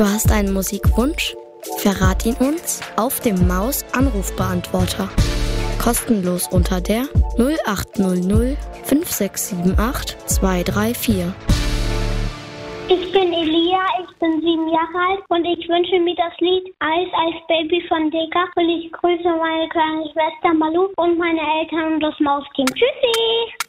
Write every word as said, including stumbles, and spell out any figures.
Du hast einen Musikwunsch? Verrat ihn uns auf dem Maus-Anrufbeantworter. Kostenlos unter der null acht null null fünf sechs sieben acht zwei drei vier. Ich bin Elia, ich bin sieben Jahre alt und ich wünsche mir das Lied Eis, Eis Baby von Deka und ich grüße meine kleine Schwester Malu und meine Eltern und das Mausteam. Tschüssi!